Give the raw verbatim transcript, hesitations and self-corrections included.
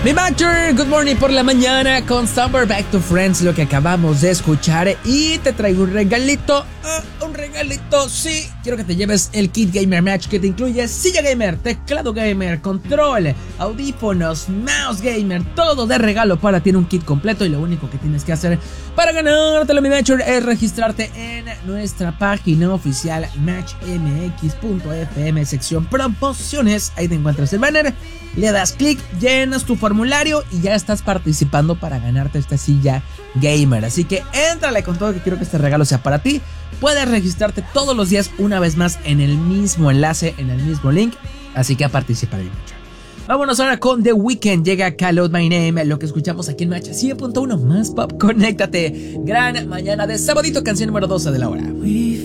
Mi Matcher, good morning por la mañana con Summer Back to Friends, lo que acabamos de escuchar. Y te traigo un regalito, uh, un regalito, sí. Quiero que te lleves el Kit Gamer Match, que te incluye silla gamer, teclado gamer, control, audífonos, mouse gamer, todo de regalo para ti en un kit completo. Y lo único que tienes que hacer para ganártelo, mi Matcher, es registrarte en nuestra página oficial match m x punto f m, sección promociones. Ahí te encuentras el banner, le das clic, llenas tu formulario y ya estás participando para ganarte esta silla gamer. Así que éntrale con todo, que quiero que este regalo sea para ti. Puedes registrarte todos los días una vez más en el mismo enlace, en el mismo link. Así que a participar ahí. Vámonos ahora con The Weeknd. Llega Call Out My Name, lo que escuchamos aquí en Match cien punto uno más pop. Conéctate. Gran mañana de sabadito, canción número doce de la hora.